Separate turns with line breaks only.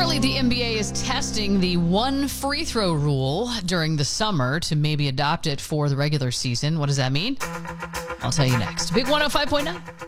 Apparently, the NBA is testing the one free throw rule during the summer to maybe adopt it for the regular season. What does that mean? I'll tell you next. Big 105.9.